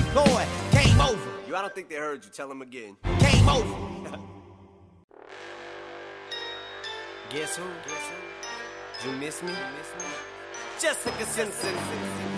Boy, game over. Yo, I don't think they heard you. Tell them again. Game over. Guess who? You miss me? Jessica Simpson.